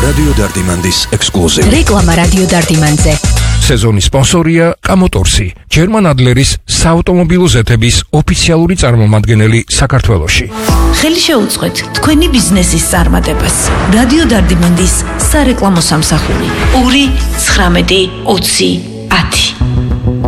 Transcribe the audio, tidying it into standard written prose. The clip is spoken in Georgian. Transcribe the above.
რადიო დარდიმანდის ექსკლუზივი. რეკლამა რადიო დარდიმანზე. სეზონის სპონსორია კამოტორსი, ჯერმან ადლერის საავტომობილო ზეთების ოფიციალური წარმომადგენელი საქართველოში. ხელი შეუწყეთ თქვენი ბიზნესის წარმატებას. რადიო დარდიმანდის სარეკლამო სამსახური 2 19 20 10